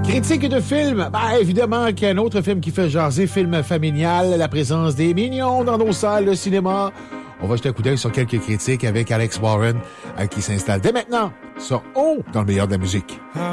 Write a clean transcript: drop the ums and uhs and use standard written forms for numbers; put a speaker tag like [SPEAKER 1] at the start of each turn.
[SPEAKER 1] Critique de film, évidemment qu'il y a un autre film qui fait jaser, film familial, la présence des mignons dans nos salles de cinéma. On va jeter un coup d'œil sur quelques critiques avec Alex Warren qui s'installe dès maintenant sur O dans le meilleur de la musique.